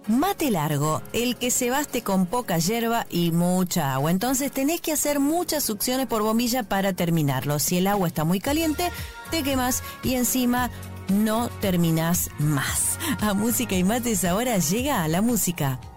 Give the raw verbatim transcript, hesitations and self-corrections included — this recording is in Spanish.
Mate largo, el que cebaste con poca yerba y mucha agua. Entonces tenés que hacer muchas succiones por bombilla para terminarlo. Si el agua está muy caliente, te quemas y encima no terminás más. A Música y Mates ahora llega la música.